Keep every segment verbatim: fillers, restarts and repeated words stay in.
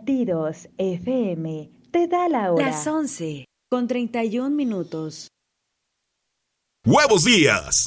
Latidos F M te da la hora. Las once con treinta y un minutos. ¡Huevos días!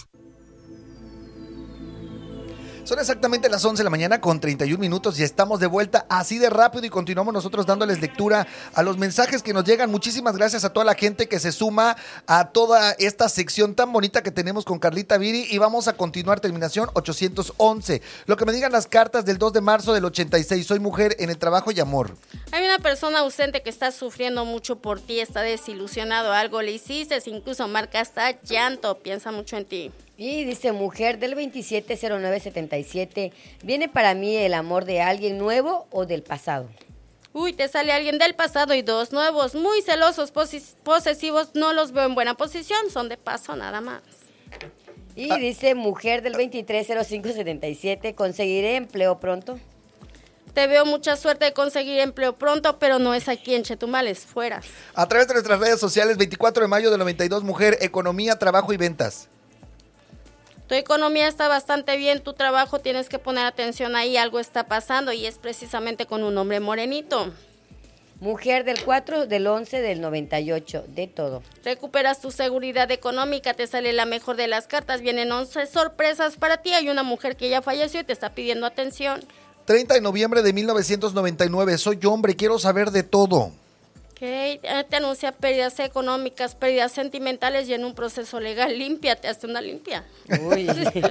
Son exactamente las once de la mañana con treinta y un minutos y estamos de vuelta así de rápido y continuamos nosotros dándoles lectura a los mensajes que nos llegan. Muchísimas gracias a toda la gente que se suma a toda esta sección tan bonita que tenemos con Carlita Viri y vamos a continuar, terminación ochocientos once. Lo que me digan las cartas del dos de marzo del ochenta y seis. Soy mujer en el trabajo y amor. Hay una persona ausente que está sufriendo mucho por ti, está desilusionado, algo le hiciste, incluso marca hasta llanto, piensa mucho en ti. Y dice, mujer del veintisiete cero nueve setenta y siete, ¿viene para mí el amor de alguien nuevo o del pasado? Uy, te sale alguien del pasado y dos nuevos, muy celosos, posis- posesivos, no los veo en buena posición, son de paso nada más. Y ah. dice, mujer del veintitrés cero cinco setenta y siete, ¿conseguiré empleo pronto? Te veo mucha suerte de conseguir empleo pronto, pero no es aquí en Chetumal, es fuera. A través de nuestras redes sociales, veinticuatro de mayo del noventa y dos, mujer, economía, trabajo y ventas. Tu economía está bastante bien, tu trabajo tienes que poner atención ahí, algo está pasando y es precisamente con un hombre morenito. Mujer del cuatro del once del noventa y ocho, de todo. Recuperas tu seguridad económica, te sale la mejor de las cartas, vienen once sorpresas para ti, hay una mujer que ya falleció y te está pidiendo atención. treinta de noviembre de mil novecientos noventa y nueve, soy hombre, quiero saber de todo. Okay. Te anuncia pérdidas económicas, pérdidas sentimentales y en un proceso legal, límpiate, hazte una limpia. Uy.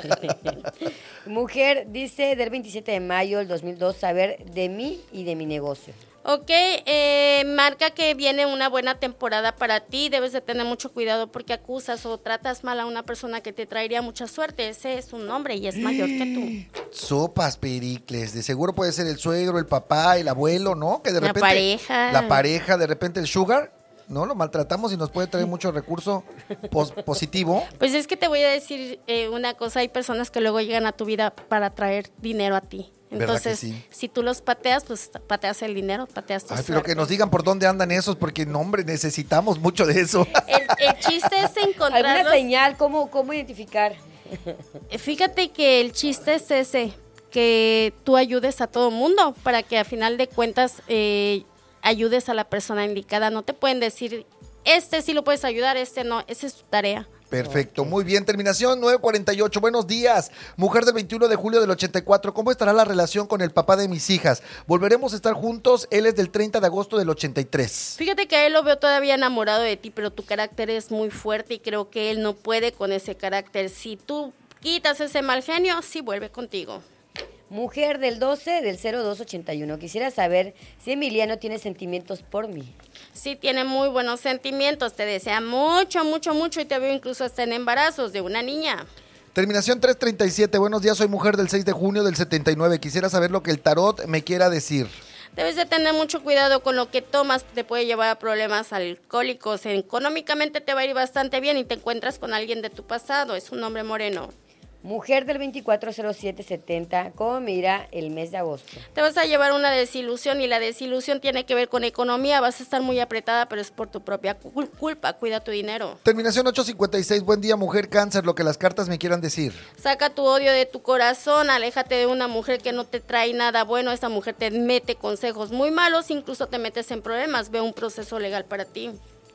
Mujer, dice del veintisiete de mayo del dos mil dos, saber de mí y de mi negocio. Ok, eh, marca que viene una buena temporada para ti, debes de tener mucho cuidado porque acusas o tratas mal a una persona que te traería mucha suerte, ese es un hombre y es mayor que tú. Sopas, Pericles, de seguro puede ser el suegro, el papá, el abuelo, ¿no? Que de repente, la pareja. La pareja, de repente el sugar, ¿no? Lo maltratamos y nos puede traer mucho recurso pos- positivo. Pues es que te voy a decir eh, una cosa, hay personas que luego llegan a tu vida para traer dinero a ti. Entonces, sí? si tú los pateas, pues pateas el dinero, pateas tu Ay, suerte. pero que nos digan por dónde andan esos, porque, no, hombre, necesitamos mucho de eso. El, el chiste es encontrarlos. ¿Alguna señal? ¿Cómo, cómo identificar? Fíjate que el chiste es ese, que tú ayudes a todo mundo para que a final de cuentas eh, ayudes a la persona indicada. No te pueden decir, este sí lo puedes ayudar, este no, esa es tu tarea. Perfecto, muy bien. Terminación nueve cuarenta y ocho. Buenos días. Mujer del veintiuno de julio del ochenta y cuatro. ¿Cómo estará la relación con el papá de mis hijas? Volveremos a estar juntos. Él es del treinta de agosto del ochenta y tres. Fíjate que a él lo veo todavía enamorado de ti, pero tu carácter es muy fuerte y creo que él no puede con ese carácter. Si tú quitas ese mal genio, sí vuelve contigo. Mujer del doce del cero dos ochenta y uno. Quisiera saber si Emiliano tiene sentimientos por mí. Sí, tiene muy buenos sentimientos, te desea mucho, mucho, mucho y te veo incluso hasta en embarazos de una niña. Terminación tres treinta y siete. Buenos días, soy mujer del seis de junio del setenta y nueve. Quisiera saber lo que el tarot me quiera decir. Debes de tener mucho cuidado con lo que tomas, te puede llevar a problemas alcohólicos. Económicamente te va a ir bastante bien y te encuentras con alguien de tu pasado, es un hombre moreno. Mujer del veinticuatro cero siete setenta, ¿cómo me irá el mes de agosto? Te vas a llevar una desilusión y la desilusión tiene que ver con economía, vas a estar muy apretada, pero es por tu propia culpa, cuida tu dinero. Terminación ocho cincuenta y seis, buen día, mujer cáncer, lo que las cartas me quieran decir. Saca tu odio de tu corazón, aléjate de una mujer que no te trae nada bueno, esta mujer te mete consejos muy malos, incluso te metes en problemas, ve un proceso legal para ti.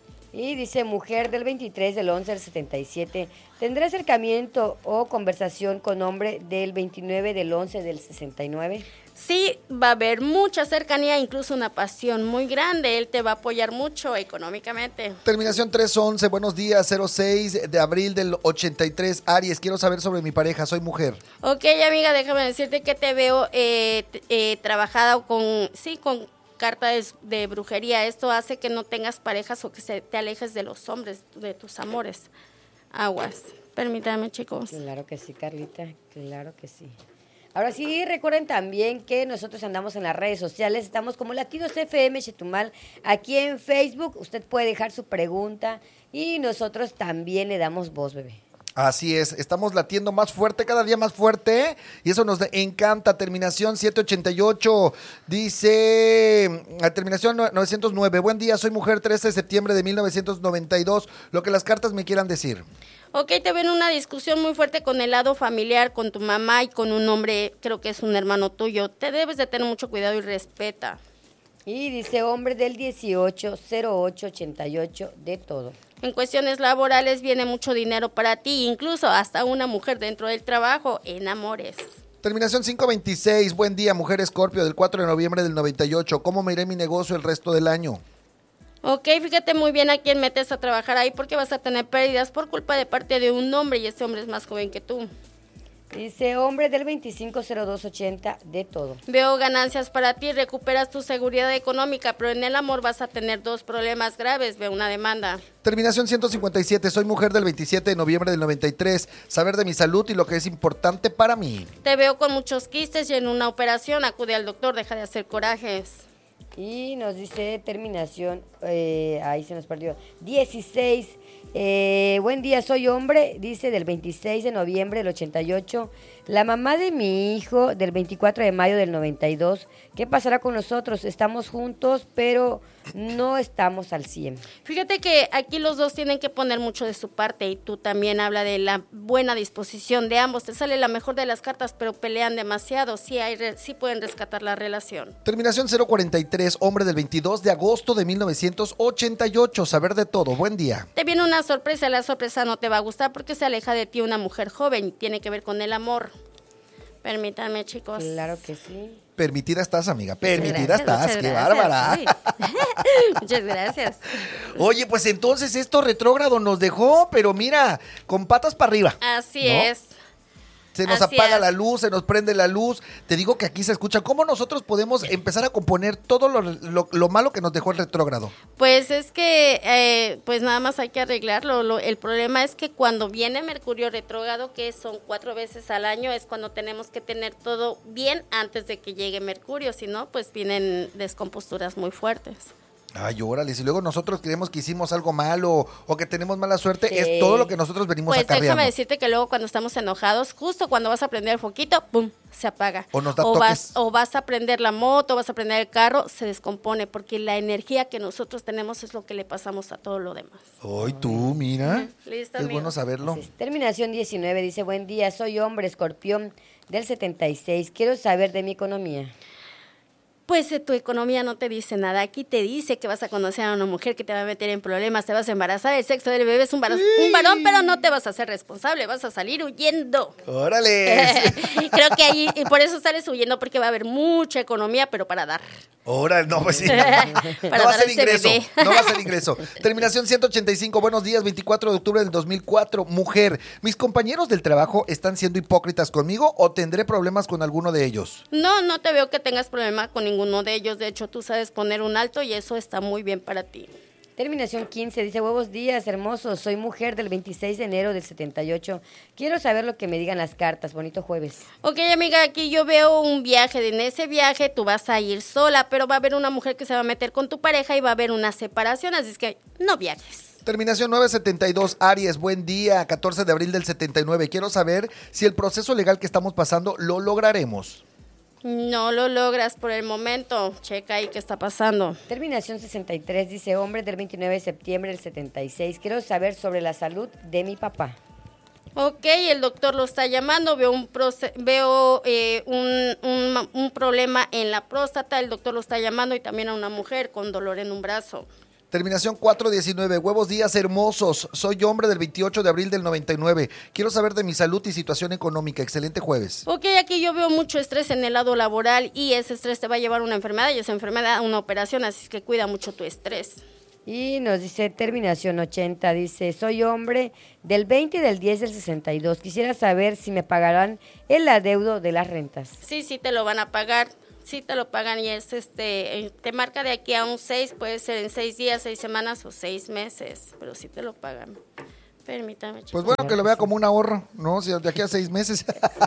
Y dice, mujer del veintitrés del once del setenta y siete, ¿tendré acercamiento o conversación con hombre del veintinueve del once del sesenta y nueve? Sí, va a haber mucha cercanía, incluso una pasión muy grande, él te va a apoyar mucho económicamente. Terminación tres once, buenos días, cero seis de abril del ochenta y tres, Aries, quiero saber sobre mi pareja, soy mujer. Ok, amiga, déjame decirte que te veo eh, eh, trabajada con, sí, con... carta de, de brujería, esto hace que no tengas parejas o que se, te alejes de los hombres, de tus amores. Aguas, permítame, chicos. Claro que sí, Carlita, claro que sí. Ahora sí, recuerden también que nosotros andamos en las redes sociales, estamos como Latidos F M Chetumal, aquí en Facebook, usted puede dejar su pregunta y nosotros también le damos voz, bebé. Así es, estamos latiendo más fuerte, cada día más fuerte, y eso nos encanta. Terminación siete ochenta y ocho, dice, terminación novecientos nueve, buen día, soy mujer, trece de septiembre de mil novecientos noventa y dos, lo que las cartas me quieran decir. Ok, te ven una discusión muy fuerte con el lado familiar, con tu mamá y con un hombre, creo que es un hermano tuyo, te debes de tener mucho cuidado y respeta. Y dice hombre del dieciocho cero ocho ochenta y ocho, de todo. En cuestiones laborales viene mucho dinero para ti, incluso hasta una mujer dentro del trabajo, en amores. Terminación cinco veintiséis, buen día, mujer Escorpio, del cuatro de noviembre del noventa y ocho. ¿Cómo me iré mi negocio el resto del año? Ok, fíjate muy bien a quién metes a trabajar ahí porque vas a tener pérdidas por culpa de parte de un hombre y este hombre es más joven que tú. Dice hombre del veinticinco cero dos ochenta, de todo. Veo ganancias para ti, recuperas tu seguridad económica, pero en el amor vas a tener dos problemas graves, veo una demanda. Terminación ciento cincuenta y siete, soy mujer del veintisiete de noviembre del noventa y tres. Saber de mi salud y lo que es importante para mí. Te veo con muchos quistes y en una operación, acude al doctor, deja de hacer corajes. Y nos dice terminación, eh, ahí se nos perdió, dieciséis. Eh, buen día, soy hombre, dice del veintiséis de noviembre del ochenta y ocho. La mamá de mi hijo del veinticuatro de mayo del noventa y dos. ¿Qué pasará con nosotros? Estamos juntos, pero no estamos al cien. Fíjate que aquí los dos tienen que poner mucho de su parte y tú también habla de la buena disposición de ambos. Te sale la mejor de las cartas, pero pelean demasiado. Sí, hay, sí pueden rescatar la relación. Terminación cero cuarenta y tres, hombre del veintidós de agosto de mil novecientos ochenta y ocho. Saber de todo, buen día. Te viene una sorpresa, la sorpresa no te va a gustar porque se aleja de ti una mujer joven y tiene que ver con el amor. Permítanme, chicos. Claro que sí. Permitida estás, amiga. Permitida Gracias, estás. muchas Qué gracias, bárbara. sí. Muchas gracias. Oye, pues entonces esto retrógrado nos dejó, pero mira, con patas para arriba. Así ¿no? es. Se nos Así apaga es. la luz, se nos prende la luz. Te digo que aquí se escucha. ¿Cómo nosotros podemos empezar a componer todo lo, lo, lo malo que nos dejó el retrógrado? Pues es que, eh, pues nada más hay que arreglarlo. Lo, el problema es que cuando viene Mercurio retrógrado, que son cuatro veces al año, es cuando tenemos que tener todo bien antes de que llegue Mercurio. Si no, pues vienen descomposturas muy fuertes. Ay, órale, si luego nosotros creemos que hicimos algo malo o que tenemos mala suerte, Sí. es todo lo que nosotros venimos Pues acarreando. déjame decirte que luego cuando estamos enojados, justo cuando vas a prender el foquito, ¡pum!, se apaga. O nos da o toques. vas, o vas a prender la moto, o vas a prender el carro, se descompone, porque la energía que nosotros tenemos es lo que le pasamos a todo lo demás. Ay, tú, mira. Listo, es amigo. bueno saberlo. Entonces, terminación diecinueve, dice buen día, soy hombre, escorpión del setenta y seis. Quiero saber de mi economía. Pues eh, tu economía no te dice nada. Aquí te dice que vas a conocer a una mujer que te va a meter en problemas, te vas a embarazar, el sexo del bebé es un, varas- un varón, pero no te vas a hacer responsable, vas a salir huyendo. Órale. Creo que ahí, y por eso sales huyendo, porque va a haber mucha economía, pero para dar. Órale, no, pues sí. No, Para va a dar ser ese ingreso. bebé. No va a ser ingreso. Terminación ciento ochenta y cinco. Buenos días, veinticuatro de octubre del dos mil cuatro. Mujer, ¿mis compañeros del trabajo están siendo hipócritas conmigo o tendré problemas con alguno de ellos? No, no te veo que tengas problema con ninguno de ellos. De hecho, tú sabes poner un alto y eso está muy bien para ti. Terminación quince, dice huevos días, hermosos, soy mujer del veintiséis de enero del setenta y ocho. Quiero saber lo que me digan las cartas. Bonito jueves. Ok, amiga, aquí yo veo un viaje. En ese viaje tú vas a ir sola, pero va a haber una mujer que se va a meter con tu pareja y va a haber una separación, así es que no viajes. Terminación nueve setenta y dos, Aries, buen día, catorce de abril del setenta y nueve. Quiero saber si el proceso legal que estamos pasando lo lograremos. No lo logras por el momento. Checa ahí qué está pasando. Terminación sesenta y tres, dice hombre del veintinueve de septiembre del setenta y seis. Quiero saber sobre la salud de mi papá. Ok, el doctor lo está llamando, veo un proce- veo eh, un, un, un problema en la próstata, el doctor lo está llamando y también a una mujer con dolor en un brazo. Terminación cuatro diecinueve, huevos días hermosos. Soy hombre del veintiocho de abril del noventa y nueve. Quiero saber de mi salud y situación económica. Excelente jueves. Ok, aquí yo veo mucho estrés en el lado laboral y ese estrés te va a llevar a una enfermedad y esa enfermedad a una operación, así que cuida mucho tu estrés. Y nos dice terminación ochenta, dice soy hombre del veinte del diez del sesenta y dos. Quisiera saber si me pagarán el adeudo de las rentas. Sí, sí te lo van a pagar, sí te lo pagan y es este, eh, te marca de aquí a un seis, puede ser en seis días, seis semanas o seis meses, pero sí te lo pagan. Permítame, Pues chicos. bueno, que lo vea como un ahorro, ¿no? Si de aquí a seis meses.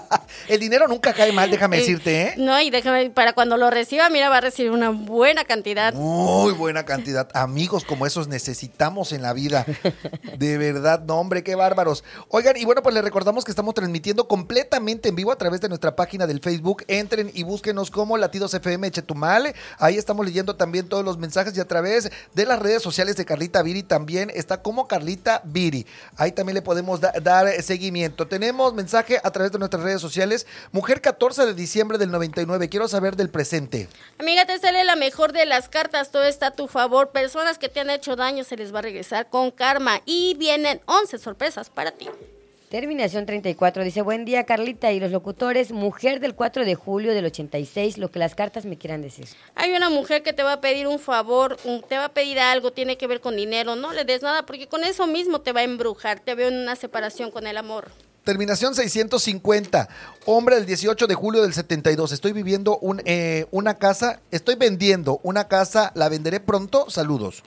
El dinero nunca cae mal, déjame decirte, ¿eh? No, y déjame, para cuando lo reciba, mira, va a recibir una buena cantidad. Muy buena cantidad. Amigos como esos necesitamos en la vida. De verdad, no, hombre, qué bárbaros. Oigan, y bueno, pues les recordamos que estamos transmitiendo completamente en vivo a través de nuestra página del Facebook. Entren y búsquenos como Latidos F M Chetumal. Ahí estamos leyendo también todos los mensajes y a través de las redes sociales de Carlita Viri también está como Carlita Viri. ahí también le podemos da- dar seguimiento. Tenemos mensaje a través de nuestras redes sociales. Mujer catorce de diciembre del noventa y nueve, quiero saber del presente. Amiga, te sale la mejor de las cartas, todo está a tu favor. Personas que te han hecho daño se les va a regresar con karma y vienen once sorpresas para ti. Terminación treinta y cuatro dice, buen día Carlita y los locutores, mujer del cuatro de julio del ochenta y seis, lo que las cartas me quieran decir. Hay una mujer que te va a pedir un favor, un- te va a pedir algo, tiene que ver con dinero, no le des nada porque con eso mismo te va a embrujar, te veo en una separación con el amor. Terminación seiscientos cincuenta, hombre del dieciocho de julio del setenta y dos, estoy viviendo un, eh, una casa, estoy vendiendo una casa, la venderé pronto, saludos.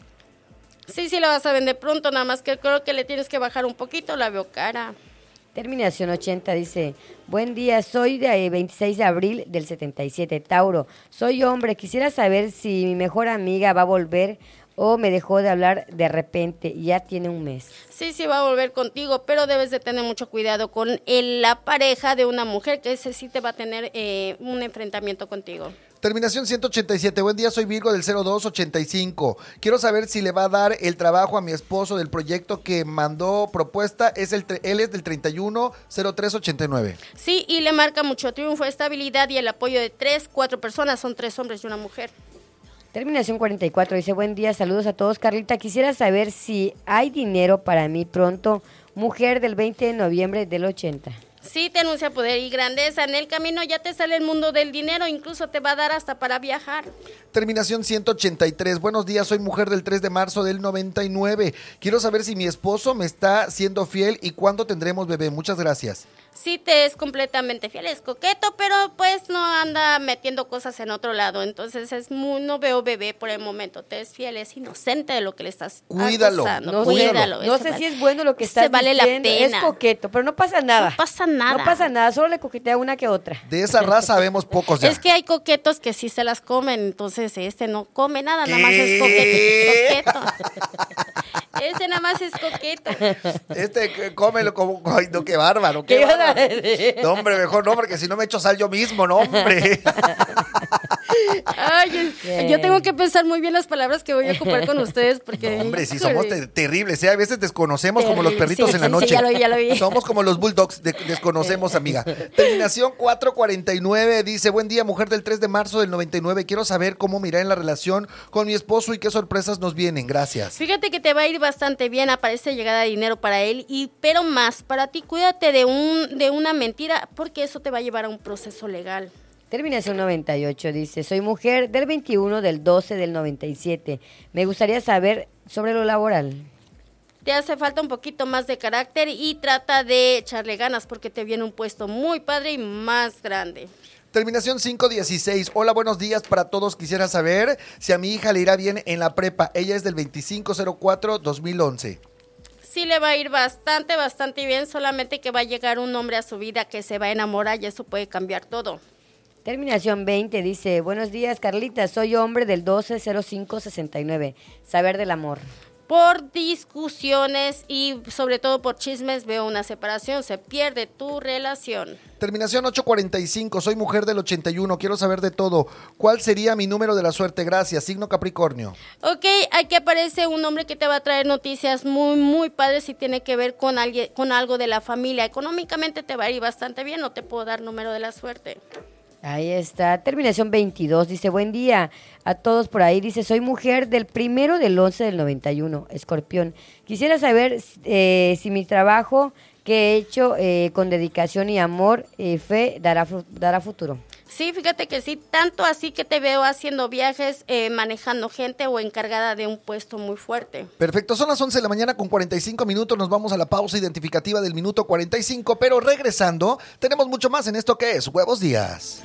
Sí, sí la vas a vender pronto, nada más que creo que le tienes que bajar un poquito, la veo cara. Terminación ochenta dice, buen día, soy de eh, veintiséis de abril del setenta y siete, Tauro, soy hombre, quisiera saber si mi mejor amiga va a volver o me dejó de hablar de repente, ya tiene un mes. Sí, sí va a volver contigo, pero debes de tener mucho cuidado con el- la pareja de una mujer, que ese sí te va a tener eh, un enfrentamiento contigo. Terminación ciento ochenta y siete, buen día, soy Virgo del cero dos ochenta y cinco, quiero saber si le va a dar el trabajo a mi esposo del proyecto que mandó propuesta, es el tre- él es del treinta y uno cero tres ochenta y nueve. Sí, y le marca mucho triunfo, estabilidad y el apoyo de tres, cuatro personas, son tres hombres y una mujer. Terminación cuarenta y cuatro dice, buen día, saludos a todos. Carlita, quisiera saber si hay dinero para mí pronto, mujer del veinte de noviembre del ochenta. Sí, te anuncia poder y grandeza. En el camino ya te sale el mundo del dinero, incluso te va a dar hasta para viajar. Terminación ciento ochenta y tres, buenos días, soy mujer del tres de marzo del noventa y nueve, quiero saber si mi esposo me está siendo fiel y cuándo tendremos bebé, muchas gracias. Sí, te es completamente fiel, es coqueto, pero pues no anda metiendo cosas en otro lado. Entonces es muy, no veo bebé por el momento. Te es fiel, es inocente de lo que le estás Cuídalo, acusando. No, Cuídalo. sé, no ese sé vale- si es bueno lo que ese estás vale diciendo. la pena. Es coqueto, pero no pasa nada. No pasa nada. No pasa nada, solo le coquetea una que otra. De esa raza vemos pocos ya. Es que hay coquetos que sí se las comen, entonces este no come nada, nada más ¿Qué? es coqueto. coqueto. Ese nada más es coqueto. Este, que- cómelo como, ay, no, qué bárbaro, ¿Qué qué ibas a bárbaro. decir? No, hombre, mejor no, porque si no me echo sal yo mismo, no, hombre. Ay, es- yo tengo que pensar muy bien las palabras que voy a ocupar con ustedes porque... No, hombre, sí, híjole. somos te- terribles, ¿eh? A veces desconocemos como los Terrible, perritos sí, en la sí, sí, noche. ya lo vi, ya lo vi. Somos como los bulldogs, de- desconocemos, amiga. Terminación cuatro cuarenta y nueve dice, buen día, mujer del tres de marzo del noventa y nueve, quiero saber cómo mirar en la relación con mi esposo y qué sorpresas nos vienen, gracias. Fíjate que te va a ir bastante bien, aparece llegada de dinero para él, y pero más para ti, cuídate de un de una mentira, porque eso te va a llevar a un proceso legal. Terminación noventa y ocho dice, soy mujer del veintiuno del doce del noventa y siete. Me gustaría saber sobre lo laboral. Te hace falta un poquito más de carácter y trata de echarle ganas porque te viene un puesto muy padre y más grande. Terminación cinco dieciséis, hola, buenos días para todos, quisiera saber si a mi hija le irá bien en la prepa, ella es del veinticinco cero cuatro dos mil once. Sí le va a ir bastante, bastante bien, solamente que va a llegar un hombre a su vida que se va a enamorar y eso puede cambiar todo. Terminación veinte dice, buenos días Carlita, soy hombre del doce cero cinco sesenta y nueve. Saber del amor. Por discusiones y sobre todo por chismes veo una separación, se pierde tu relación. Terminación ocho cuarenta y cinco, soy mujer del ochenta y uno, quiero saber de todo. ¿Cuál sería mi número de la suerte? Gracias, signo Capricornio. Ok, aquí aparece un hombre que te va a traer noticias muy, muy padres y tiene que ver con, alguien, con algo de la familia. Económicamente te va a ir bastante bien, no te puedo dar número de la suerte. Ahí está, terminación veintidós, dice, buen día a todos por ahí, dice, soy mujer del primero del once del noventa y uno, escorpión. Quisiera saber eh, si mi trabajo que he hecho eh, con dedicación y amor, eh, fe, dará, fu- dará futuro. Sí, fíjate que sí, tanto así que te veo haciendo viajes, eh, manejando gente o encargada de un puesto muy fuerte. Perfecto, son las once de la mañana con cuarenta y cinco minutos, nos vamos a la pausa identificativa del minuto cuarenta y cinco, pero regresando, tenemos mucho más en esto que es Huevos Días.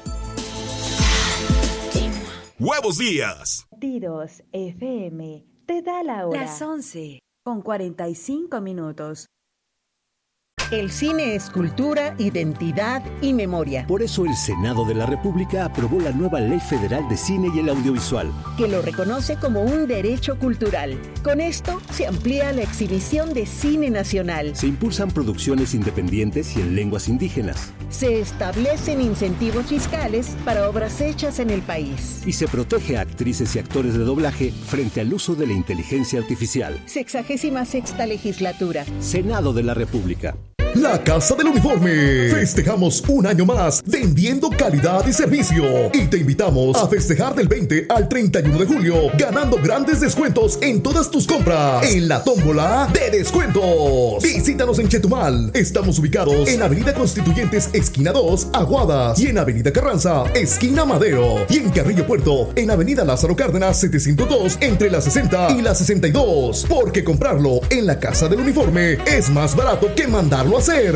Huevos Días. Latidos F M te da la hora. Las once con cuarenta y cinco minutos. El cine es cultura, identidad y memoria. Por eso el Senado de la República aprobó la nueva Ley Federal de Cine y el Audiovisual, que lo reconoce como un derecho cultural. Con esto se amplía la exhibición de cine nacional. Se impulsan producciones independientes y en lenguas indígenas. Se establecen incentivos fiscales para obras hechas en el país. Y se protege a actrices y actores de doblaje frente al uso de la inteligencia artificial. Sexagésima sexta legislatura. Senado de la República. La Casa del Uniforme. Festejamos un año más vendiendo calidad y servicio. Y te invitamos a festejar del veinte al treinta y uno de julio, ganando grandes descuentos en todas tus compras en la tómbola de descuentos. Visítanos en Chetumal. Estamos ubicados en Avenida Constituyentes, esquina dos, Aguadas. Y en Avenida Carranza, esquina Madero. Y en Carrillo Puerto, en Avenida Lázaro Cárdenas, setecientos dos, entre la sesenta y la sesenta y dos. Porque comprarlo en la Casa del Uniforme es más barato que mandarlo a hacer.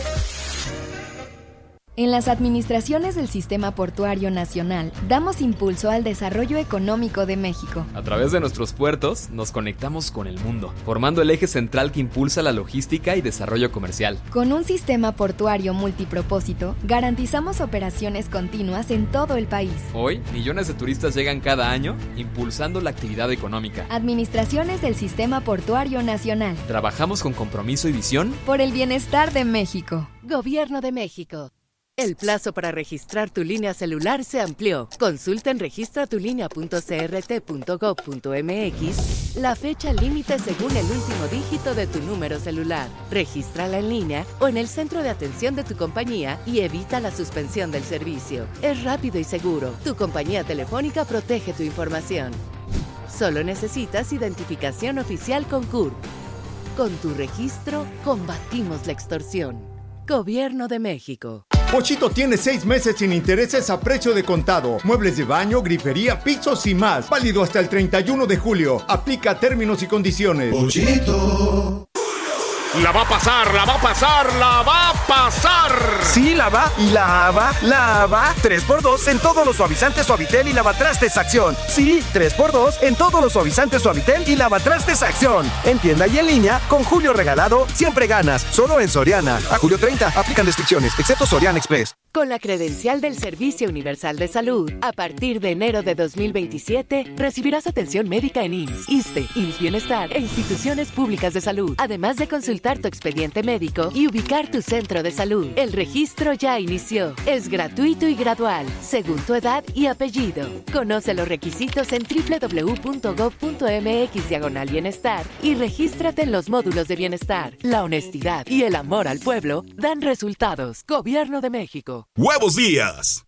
En las administraciones del Sistema Portuario Nacional, damos impulso al desarrollo económico de México. A través de nuestros puertos, nos conectamos con el mundo, formando el eje central que impulsa la logística y desarrollo comercial. Con un sistema portuario multipropósito, garantizamos operaciones continuas en todo el país. Hoy, millones de turistas llegan cada año, impulsando la actividad económica. Administraciones del Sistema Portuario Nacional. Trabajamos con compromiso y visión por el bienestar de México. Gobierno de México. El plazo para registrar tu línea celular se amplió. Consulta en registra tu línea punto c r t punto gov punto m x la fecha límite según el último dígito de tu número celular. Regístrala en línea o en el centro de atención de tu compañía y evita la suspensión del servicio. Es rápido y seguro. Tu compañía telefónica protege tu información. Solo necesitas identificación oficial con C U R P. Con tu registro, combatimos la extorsión. Gobierno de México. Pochito tiene seis meses sin intereses a precio de contado. Muebles de baño, grifería, pisos y más. Válido hasta el treinta y uno de julio. Aplica términos y condiciones. Pochito. La va a pasar, la va a pasar, la va a pasar. Sí, la va, la va, la va. tres por dos en todos los suavizantes Suavitel y lavatrastes Acción. Sí, tres por dos en todos los suavizantes Suavitel y lavatrastes Acción. En tienda y en línea, con Julio Regalado, siempre ganas. Solo en Soriana. A julio treinta, aplican restricciones, excepto Soriana Express. Con la credencial del Servicio Universal de Salud, a partir de enero de dos mil veintisiete, recibirás atención médica en I M S S, ISSSTE, I M S S Bienestar e instituciones públicas de salud, además de consultar tu expediente médico y ubicar tu centro de salud. El registro ya inició. Es gratuito y gradual, según tu edad y apellido. Conoce los requisitos en doble u doble u doble u punto gov punto m x diagonal bienestar y regístrate en los módulos de bienestar. La honestidad y el amor al pueblo dan resultados. Gobierno de México. ¡Huevos Días!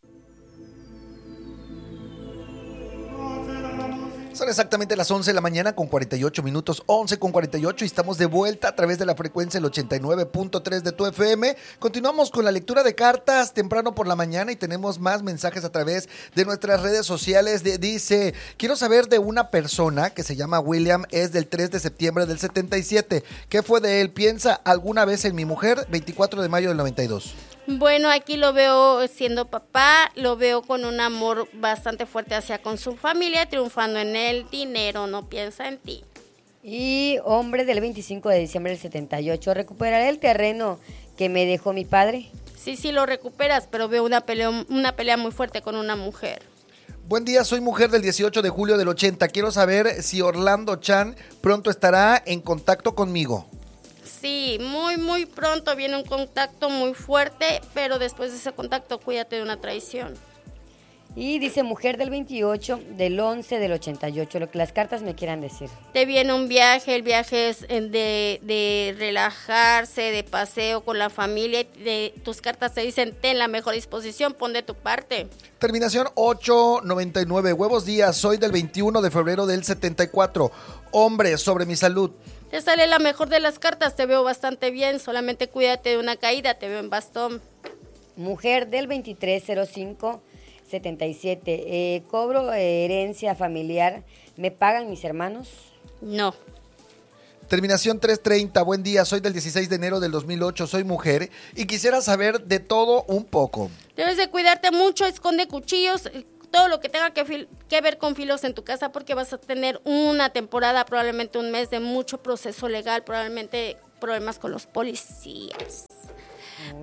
Son exactamente las once de la mañana con cuarenta y ocho minutos, once con cuarenta y ocho, y estamos de vuelta a través de la frecuencia del ochenta y nueve punto tres de tu F M. Continuamos con la lectura de cartas temprano por la mañana y tenemos más mensajes a través de nuestras redes sociales. De, dice, quiero saber de una persona que se llama William, es del tres de septiembre del setenta y siete. ¿Qué fue de él? Piensa alguna vez en mi mujer, veinticuatro de mayo del noventa y dos. Bueno, aquí lo veo siendo papá, lo veo con un amor bastante fuerte hacia con su familia, triunfando en el dinero, no piensa en ti. Y hombre del veinticinco de diciembre del setenta y ocho, ¿recuperaré el terreno que me dejó mi padre? Sí, sí lo recuperas, pero veo una pelea, una pelea muy fuerte con una mujer. Buen día, soy mujer del dieciocho de julio del ochenta. Quiero saber si Orlando Chan pronto estará en contacto conmigo. Sí, muy, muy pronto viene un contacto muy fuerte, pero después de ese contacto cuídate de una traición. Y dice mujer del veintiocho, del once, del ochenta y ocho, lo que las cartas me quieran decir. Te viene un viaje, el viaje es de, de relajarse, de paseo con la familia. De, tus cartas te dicen, ten la mejor disposición, pon de tu parte. Terminación ocho noventa y nueve, huevos días, soy del veintiuno de febrero del setenta y cuatro. Hombre, sobre mi salud. Te sale la mejor de las cartas, te veo bastante bien, solamente cuídate de una caída, te veo en bastón. Mujer del veintitrés cero cinco setenta y siete, eh, cobro eh, herencia familiar, ¿me pagan mis hermanos? No. Terminación tres treinta, buen día, soy del dieciséis de enero del dos mil ocho, soy mujer y quisiera saber de todo un poco. Debes de cuidarte mucho, esconde cuchillos, todo lo que tenga que, fil- que ver con filos en tu casa, porque vas a tener una temporada, probablemente un mes de mucho proceso legal, probablemente problemas con los policías.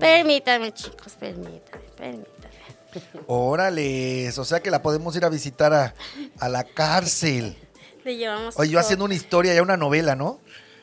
Permítame, chicos, permítame, permítame. Órale, o sea que la podemos ir a visitar a, a la cárcel. Le llevamos Oye, yo todo. haciendo una historia, ya una novela, ¿no?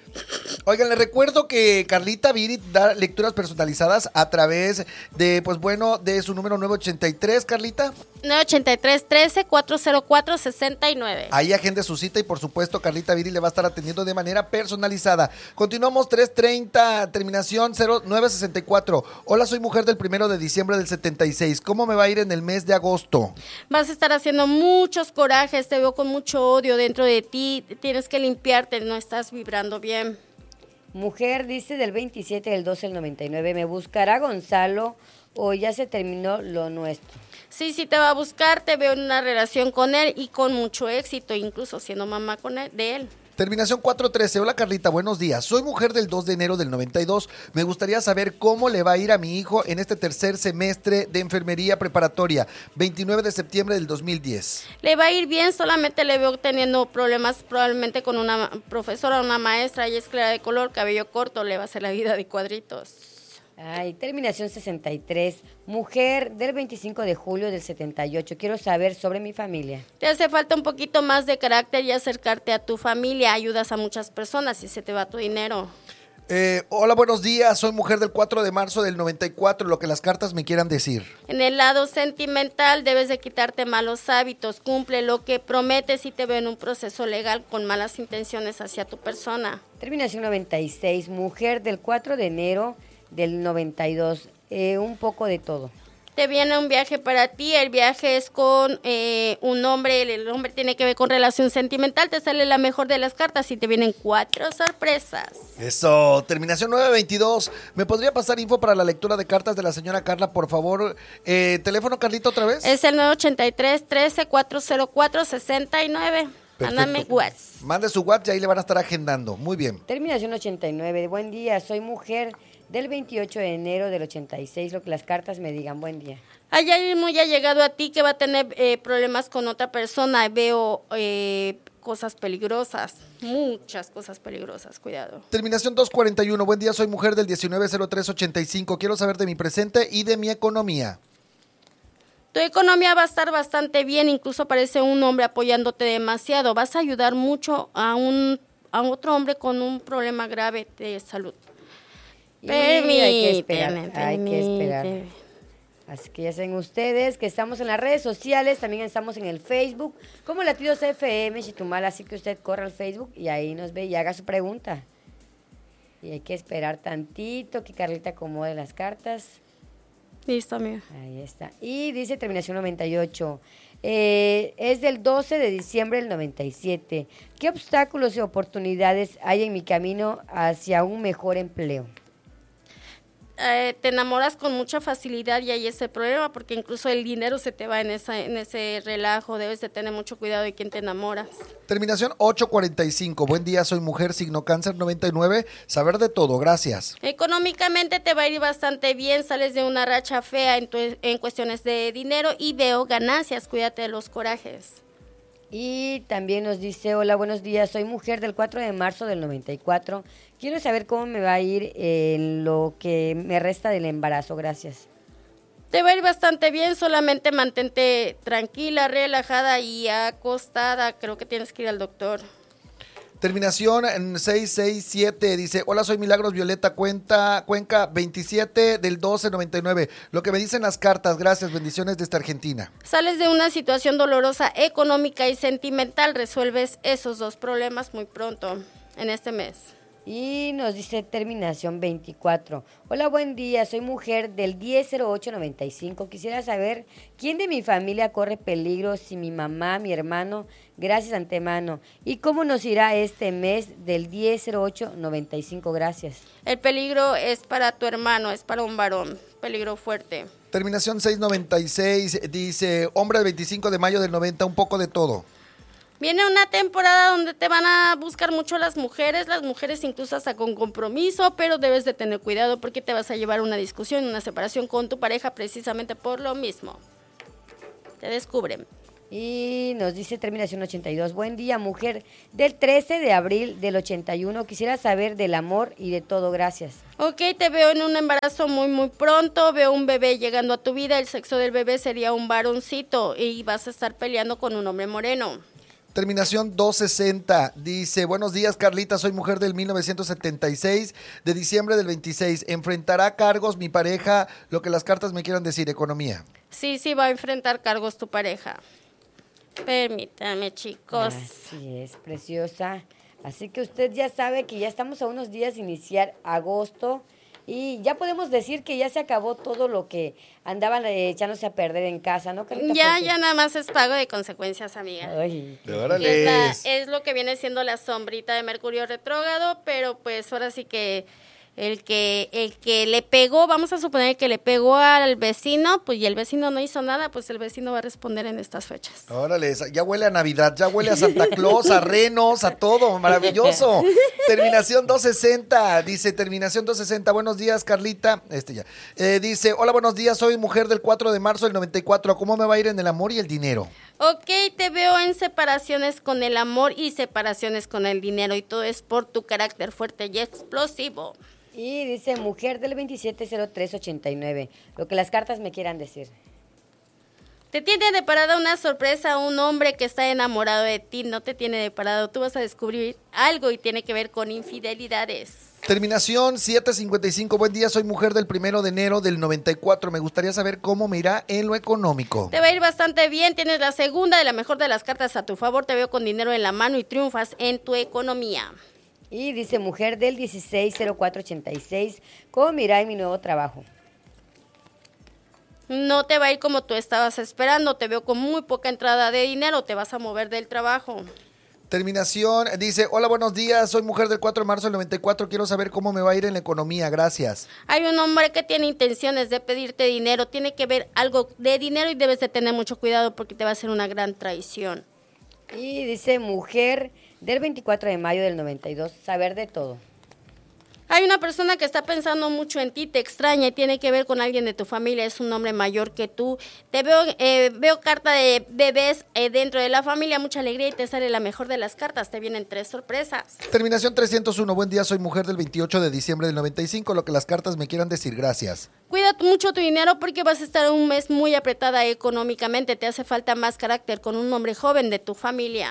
Oigan, les recuerdo que Carlita Virit da lecturas personalizadas a través de, pues bueno, de su número nueve ochenta y tres, Carlita. nueve ochenta y tres, trece, cuatrocientos cuatro, sesenta y nueve. Ahí agende su cita y por supuesto Carlita Virit le va a estar atendiendo de manera personalizada. Continuamos, tres treinta, terminación cero nueve sesenta y cuatro. Hola, soy mujer del primero de diciembre del setenta y seis. ¿Cómo me va a ir en el mes de agosto? Vas a estar haciendo muchos corajes, te veo con mucho odio dentro de ti, tienes que limpiarte, no estás vibrando bien. Mujer dice del veintisiete del doce del noventa y nueve, ¿me buscará Gonzalo o ya se terminó lo nuestro? Sí, sí te va a buscar, te veo en una relación con él y con mucho éxito, incluso siendo mamá con él, de él. Terminación cuatro trece. Hola Carlita, buenos días. Soy mujer del dos de enero del noventa y dos. Me gustaría saber cómo le va a ir a mi hijo en este tercer semestre de enfermería preparatoria, veintinueve de septiembre del dos mil diez. Le va a ir bien, solamente le veo teniendo problemas probablemente con una profesora, una maestra, ella es clara de color, cabello corto, le va a hacer la vida de cuadritos. Ay, terminación sesenta y tres, mujer del veinticinco de julio del setenta y ocho. Quiero saber sobre mi familia. Te hace falta un poquito más de carácter y acercarte a tu familia, ayudas a muchas personas y se te va tu dinero. Eh, hola, buenos días. Soy mujer del cuatro de marzo del noventa y cuatro, lo que las cartas me quieran decir. En el lado sentimental debes de quitarte malos hábitos, cumple lo que prometes y te veo en un proceso legal con malas intenciones hacia tu persona. Terminación noventa y seis, mujer del cuatro de enero del noventa y dos, eh, un poco de todo. Te viene un viaje para ti, el viaje es con eh, un hombre, el, el hombre tiene que ver con relación sentimental, te sale la mejor de las cartas y te vienen cuatro sorpresas. Eso, terminación nueve veintidós. ¿Me podría pasar info para la lectura de cartas de la señora Carla, por favor? Eh, ¿Teléfono, Carlita, otra vez? Es el nueve ochenta y tres, trece, cuatrocientos cuatro, sesenta y nueve. Mándame WhatsApp. Mande su WhatsApp y ahí le van a estar agendando. Muy bien. Terminación ochenta y nueve, buen día, soy mujer del veintiocho de enero del ochenta y seis, lo que las cartas me digan, buen día. Hay alguien muy allegado a ti que va a tener eh, problemas con otra persona, veo eh, cosas peligrosas, muchas cosas peligrosas, cuidado. Terminación dos cuarenta y uno, buen día, soy mujer del diecinueve cero tres ochenta y cinco, quiero saber de mi presente y de mi economía. Tu economía va a estar bastante bien, incluso parece un hombre apoyándote demasiado, vas a ayudar mucho a un a otro hombre con un problema grave de salud. Permíteme, hay que esperar, hay que esperar. Así que ya saben ustedes que estamos en las redes sociales, también estamos en el Facebook, como Latidos F M Chetumal, así que usted corre al Facebook y ahí nos ve y haga su pregunta. Y hay que esperar tantito que Carlita acomode las cartas. Listo, amigo. Ahí está. Y dice terminación noventa y ocho. Eh, es del doce de diciembre del noventa y siete. ¿Qué obstáculos y oportunidades hay en mi camino hacia un mejor empleo? Eh, te enamoras con mucha facilidad y ahí es el problema, porque incluso el dinero se te va en, esa, en ese relajo, debes de tener mucho cuidado de quién te enamoras. Terminación ocho cuarenta y cinco, buen día, soy mujer, signo cáncer noventa y nueve, saber de todo, gracias. Económicamente te va a ir bastante bien, sales de una racha fea en, tu, en cuestiones de dinero y veo ganancias, cuídate de los corajes. Y también nos dice, hola, buenos días, soy mujer del cuatro de marzo del noventa y cuatro. Quiero saber cómo me va a ir en lo que me resta del embarazo, gracias. Te va a ir bastante bien, solamente mantente tranquila, relajada y acostada. Creo que tienes que ir al doctor. Terminación seis seis siete, dice, hola, soy Milagros Violeta Cuenta, Cuenca, veintisiete del doce noventa y nueve. Lo que me dicen las cartas, gracias, bendiciones desde Argentina. Sales de una situación dolorosa económica y sentimental, resuelves esos dos problemas muy pronto en este mes. Y nos dice terminación veinticuatro. Hola, buen día, soy mujer del diez cero ocho noventa y cinco. Quisiera saber quién de mi familia corre peligro, si mi mamá, mi hermano, gracias antemano. ¿Y cómo nos irá este mes del diez cero ocho noventa y cinco? Gracias. El peligro es para tu hermano, es para un varón, peligro fuerte. Terminación seis noventa y seis, dice, hombre del veinticinco de mayo del noventa, un poco de todo. Viene una temporada donde te van a buscar mucho las mujeres, las mujeres incluso hasta con compromiso, pero debes de tener cuidado porque te vas a llevar una discusión, una separación con tu pareja precisamente por lo mismo. Te descubren. Y nos dice terminación ochenta y dos. Buen día, mujer del trece de abril del ochenta y uno. Quisiera saber del amor y de todo. Gracias. Ok, te veo en un embarazo muy, muy pronto. Veo un bebé llegando a tu vida. El sexo del bebé sería un varoncito y vas a estar peleando con un hombre moreno. Terminación doscientos sesenta, dice, buenos días Carlita, soy mujer del mil novecientos setenta y seis, de diciembre del veintiséis, ¿enfrentará cargos mi pareja? Lo que las cartas me quieran decir, economía. Sí, sí, va a enfrentar cargos tu pareja. Permítame, chicos. Así es, preciosa. Así que usted ya sabe que ya estamos a unos días de iniciar agosto y ya podemos decir que ya se acabó todo lo que andaban eh, echándose a perder en casa, ¿no, Carlita? Ya, Porque... ya nada más es pago de consecuencias, amiga. Ay, órale. Esta es lo que viene siendo la sombrita de Mercurio retrógrado, pero pues ahora sí que el que el que le pegó, vamos a suponer que le pegó al vecino, pues y el vecino no hizo nada, pues el vecino va a responder en estas fechas. Órale, ya huele a Navidad, ya huele a Santa Claus, a renos, a todo, maravilloso. Terminación doscientos sesenta, dice, terminación doscientos sesenta, buenos días Carlita, este ya. Eh, dice, hola, buenos días, soy mujer del cuatro de marzo del noventa y cuatro, ¿cómo me va a ir en el amor y el dinero? Ok, te veo en separaciones con el amor y separaciones con el dinero y todo es por tu carácter fuerte y explosivo. Y dice, mujer del veintisiete cero tres ochenta y nueve, lo que las cartas me quieran decir. Te tiene deparada una sorpresa, un hombre que está enamorado de ti, no te tiene deparado, tú vas a descubrir algo y tiene que ver con infidelidades. Terminación setecientos cincuenta y cinco, buen día, soy mujer del primero de enero del noventa y cuatro, me gustaría saber cómo me irá en lo económico. Te va a ir bastante bien, tienes la segunda de la mejor de las cartas a tu favor, te veo con dinero en la mano y triunfas en tu economía. Y dice, mujer del dieciséis cero cuatro ochenta y seis, ¿cómo me irá en mi nuevo trabajo? No te va a ir como tú estabas esperando, te veo con muy poca entrada de dinero, te vas a mover del trabajo. Terminación, dice, hola, buenos días, soy mujer del cuatro de marzo del noventa y cuatro, quiero saber cómo me va a ir en la economía, gracias. Hay un hombre que tiene intenciones de pedirte dinero, tiene que ver algo de dinero y debes de tener mucho cuidado porque te va a hacer una gran traición. Y dice, mujer del veinticuatro de mayo del noventa y dos, saber de todo. Hay una persona que está pensando mucho en ti, te extraña y tiene que ver con alguien de tu familia, es un hombre mayor que tú. Te veo eh, veo carta de bebés eh, dentro de la familia, mucha alegría y te sale la mejor de las cartas, te vienen tres sorpresas. Terminación trescientos uno, buen día, soy mujer del veintiocho de diciembre del noventa y cinco, lo que las cartas me quieran decir, gracias. Cuida mucho tu dinero porque vas a estar un mes muy apretada económicamente, te hace falta más carácter con un hombre joven de tu familia.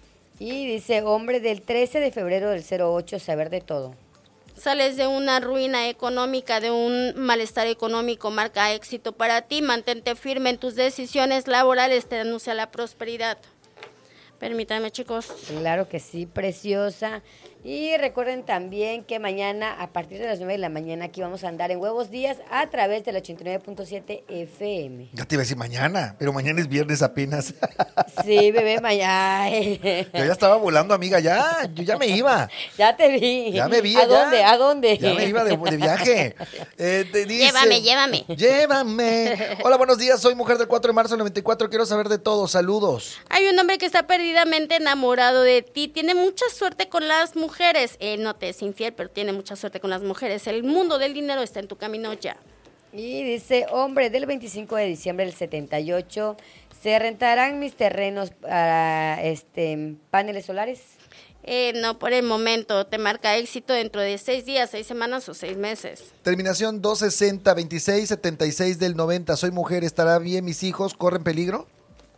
Y dice, hombre del trece de febrero del cero ocho, saber de todo. Sales de una ruina económica, de un malestar económico, marca éxito para ti, mantente firme en tus decisiones laborales, te anuncia la prosperidad. Permítanme, chicos. Claro que sí, preciosa. Y recuerden también que mañana, a partir de las nueve de la mañana, aquí vamos a andar en Huevos Días a través del ochenta y nueve punto siete F M. Ya te iba a decir mañana, pero mañana es viernes apenas. Sí, bebé, mañana. Yo ya estaba volando, amiga, ya, yo ya me iba. Ya te vi. Ya me vi. ¿A ya. dónde? ¿A dónde? Ya me iba de, de viaje. Eh, te dice, llévame, llévame. Llévame. Hola, buenos días, soy mujer del cuatro de marzo del noventa y cuatro, quiero saber de todo, saludos. Hay un hombre que está perdidamente enamorado de ti, tiene mucha suerte con las mujeres. Él no te es infiel, pero tiene mucha suerte con las mujeres. El mundo del dinero está en tu camino ya. Y dice, hombre del veinticinco de diciembre del setenta y ocho, ¿se rentarán mis terrenos para este paneles solares? Eh, no, por el momento. Te marca éxito dentro de seis días, seis semanas o seis meses. Terminación doscientos sesenta, veintiséis setenta y seis del noventa. Soy mujer, ¿estará bien mis hijos? ¿Corren peligro?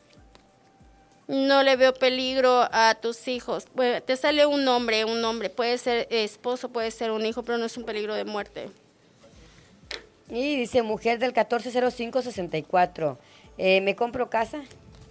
No le veo peligro a tus hijos. Bueno, te sale un hombre, un hombre. Puede ser esposo, puede ser un hijo, pero no es un peligro de muerte. Y dice, mujer del catorce cero cinco sesenta y cuatro, eh, ¿me compro casa?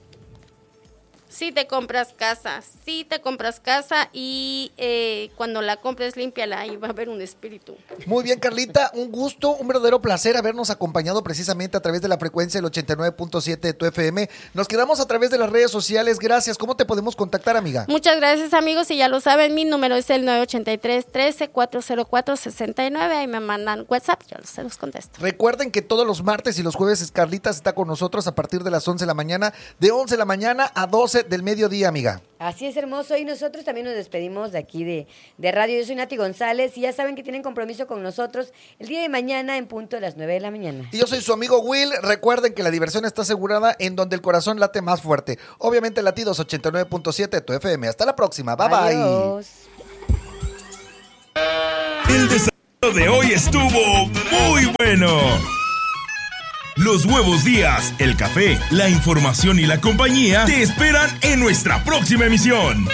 Sí te compras casa, sí te compras casa y eh, cuando la compres límpiala y va a haber un espíritu. Muy bien, Carlita, un gusto, un verdadero placer habernos acompañado precisamente a través de la frecuencia del ochenta y nueve punto siete de tu F M. Nos quedamos a través de las redes sociales, gracias. ¿Cómo te podemos contactar, amiga? Muchas gracias, amigos, y ya lo saben, mi número es el nueve ocho tres, trece, cuatrocientos cuatro, sesenta y nueve, ahí me mandan WhatsApp, yo se los contesto. Recuerden que todos los martes y los jueves Carlita está con nosotros a partir de las once de la mañana, de once de la mañana a doce doce del mediodía, amiga. Así es, hermoso. Y nosotros también nos despedimos de aquí de, de radio. Yo soy Nati González y ya saben que tienen compromiso con nosotros el día de mañana en punto de las nueve de la mañana. Y yo soy su amigo Will. Recuerden que la diversión está asegurada en donde el corazón late más fuerte. Obviamente Latidos ochenta y nueve punto siete, tu F M. Hasta la próxima. Bye, Adiós. bye. El desayuno de hoy estuvo muy bueno. Los Nuevos Días, el café, la información y la compañía te esperan en nuestra próxima emisión.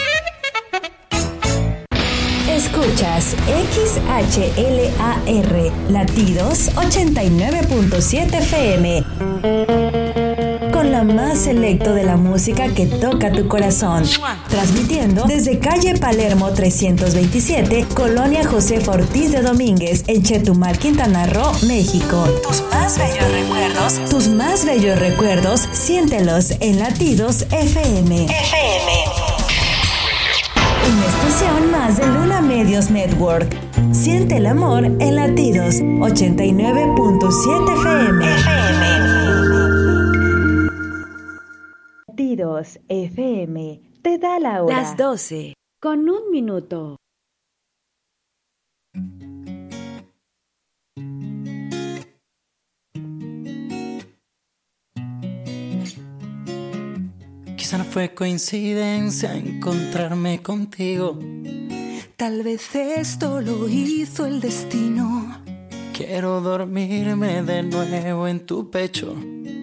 Escuchas X H L A R, Latidos ochenta y nueve punto siete F M. Con la más selecto de la música que toca tu corazón. Transmitiendo desde calle Palermo trescientos veintisiete, Colonia Josefa Ortiz de Domínguez, en Chetumal, Quintana Roo, México. Tus más bellos recuerdos. Tus más bellos recuerdos, siéntelos en Latidos F M. F M. Una estación más de Luna Medios Network. Siente el amor en Latidos ochenta y nueve punto siete F M. F M. Latidos F M te da la hora. Las doce, con un minuto. Quizá no fue coincidencia encontrarme contigo. Tal vez esto lo hizo el destino. Quiero dormirme de nuevo en tu pecho.